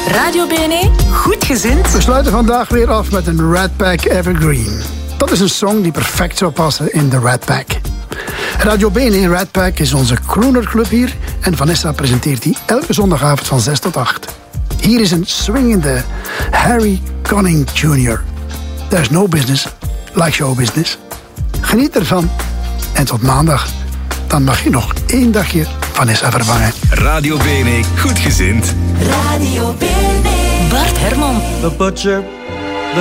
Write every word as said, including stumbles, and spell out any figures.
Radio B N E, goed gezind. We sluiten vandaag weer af met een Rat Pack Evergreen. Dat is een song die perfect zou passen in de Rat Pack. Radio B N E Rat Pack is onze croonerclub hier en Vanessa presenteert die elke zondagavond van zes tot acht. Hier is een swingende Harry Connick junior There's no business like show business. Geniet ervan en tot maandag. Dan mag je nog één dagje Vanessa vervangen. Radio B N E, goed gezind. Radio B N E. Bart Herman. The butcher